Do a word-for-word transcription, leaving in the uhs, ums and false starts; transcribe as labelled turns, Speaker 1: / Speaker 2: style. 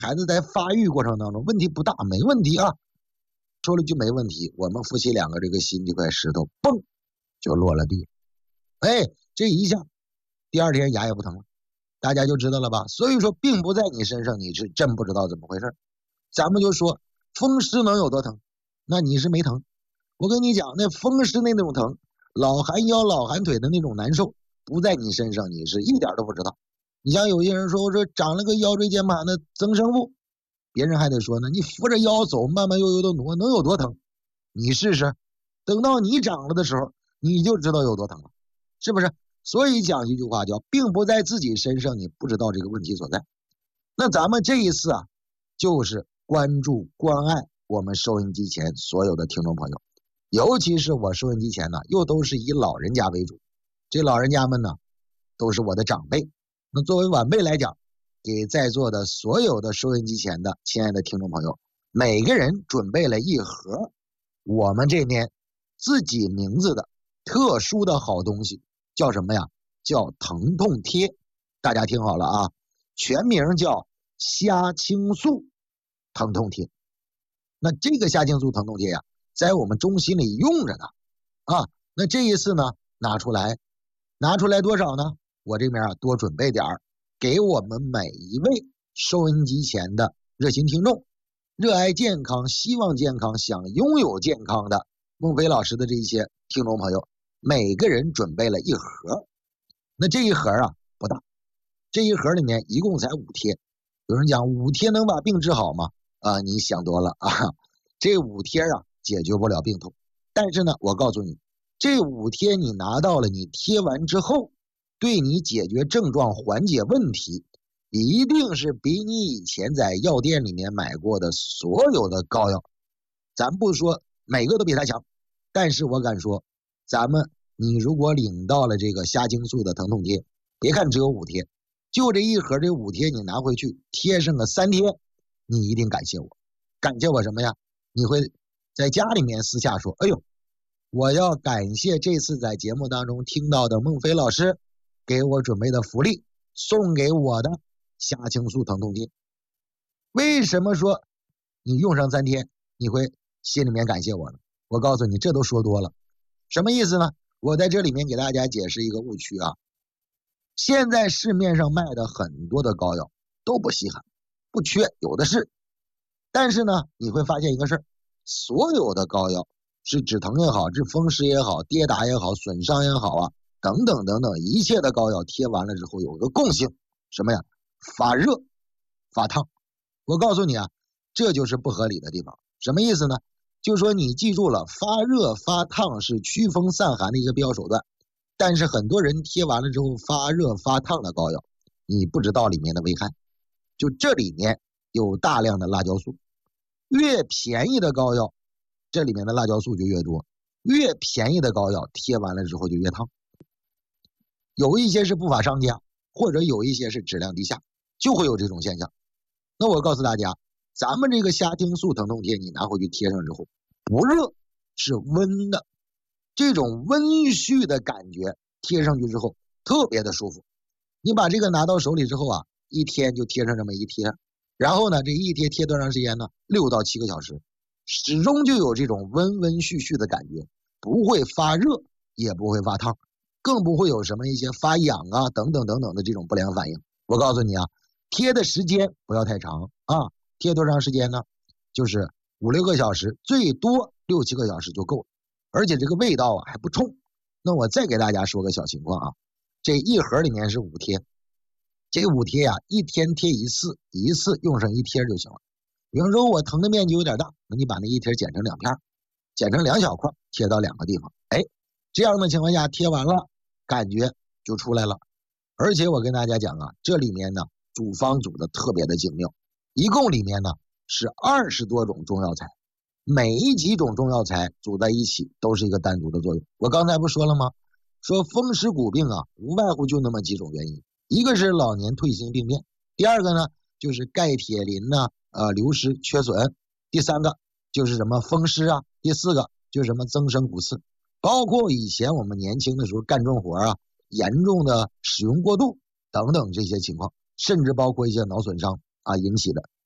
Speaker 1: 孩子在发育过程当中问题不大，没问题啊。说了句没问题，我们夫妻两个这个心这块石头嘣就落了地。哎，这一下第二天牙也不疼了，大家就知道了吧？所以说并不在你身上，你是真不知道怎么回事。咱们就说风湿能有多疼，那你是没疼。我跟你讲，那风湿那种疼，老寒腰老寒腿的那种难受，不在你身上，你是一点都不知道。你像有些人说，我说长了个腰椎间盘的增生部，别人还得说呢，你扶着腰走，慢慢悠悠的挪，能有多疼？你试试，等到你长了的时候，你就知道有多疼了，是不是？所以讲一句话叫，并不在自己身上，你不知道这个问题所在。那咱们这一次啊，就是关注关爱我们收音机前所有的听众朋友，尤其是我收音机前呢，又都是以老人家为主，这老人家们呢，都是我的长辈。那作为晚辈来讲，给在座的所有的收音机前的亲爱的听众朋友，每个人准备了一盒我们这边自己名字的特殊的好东西，叫什么呀？叫疼痛贴。大家听好了啊，全名叫虾青素疼痛贴。那这个虾青素疼痛贴呀，在我们中心里用着呢啊。那这一次呢，拿出来，拿出来多少呢？我这边啊多准备点儿，给我们每一位收音机前的热心听众，热爱健康、希望健康、想拥有健康的孟非老师的这些听众朋友，每个人准备了一盒。那这一盒啊不大，这一盒里面一共才五贴。有人讲五贴能把病治好吗？啊，你想多了啊！这五贴啊解决不了病痛，但是呢，我告诉你，这五贴你拿到了，你贴完之后，对你解决症状、缓解问题，一定是比你以前在药店里面买过的所有的膏药，咱不说每个都比它强，但是我敢说，咱们你如果领到了这个虾青素的疼痛贴，别看只有五贴，就这一盒这五贴你拿回去贴上个三天，你一定感谢我。感谢我什么呀？你会在家里面私下说，哎呦，我要感谢这次在节目当中听到的孟非老师给我准备的福利，送给我的虾青素疼痛贴。为什么说你用上三天你会心里面感谢我呢？我告诉你，这都说多了。什么意思呢？我在这里面给大家解释一个误区啊。现在市面上卖的很多的膏药都不稀罕，不缺，有的是。但是呢，你会发现一个事儿，所有的膏药是止疼也好，治风湿也好，跌打也好，损伤也好啊，等等等等，一切的膏药贴完了之后有个共性，什么呀？发热、发烫。我告诉你啊，这就是不合理的地方。什么意思呢？就是说你记住了，发热发烫是驱风散寒的一个必要手段，但是很多人贴完了之后发热发烫的膏药，你不知道里面的危害。就这里面有大量的辣椒素，越便宜的膏药这里面的辣椒素就越多，越便宜的膏药贴完了之后就越烫。有一些是不法商家，或者有一些是质量低下，就会有这种现象。那我告诉大家，咱们这个虾青素疼痛贴你拿回去贴上之后，不热，是温的，这种温煦的感觉贴上去之后特别的舒服。你把这个拿到手里之后啊，一天就贴上这么一贴，然后呢，这一贴贴多长时间呢？六到七个小时，始终就有这种温温煦煦的感觉，不会发热，也不会发烫，更不会有什么一些发痒啊等等等等的这种不良反应。我告诉你啊，贴的时间不要太长啊，贴多长时间呢？就是五六个小时，最多六七个小时就够了，而且这个味道啊还不冲。那我再给大家说个小情况啊，这一盒里面是五贴，这五贴呀、啊，一天贴一次，一次用上一贴就行了。比方说我疼的面积有点大，那你把那一贴剪成两片，剪成两小块，贴到两个地方，哎，这样的情况下贴完了，感觉就出来了。而且我跟大家讲啊，这里面呢组方组的特别的精妙，一共里面呢是二十多种中药材，每一几种中药材组在一起都是一个单独的作用。我刚才不说了吗？说风湿骨病啊，无外乎就那么几种原因，一个是老年退行病变，第二个呢就是钙铁磷呢呃流失缺损，第三个就是什么风湿啊，第四个就是什么增生骨刺，包括以前我们年轻的时候干重活啊，严重的使用过度等等这些情况，甚至包括一些脑损伤啊引起的，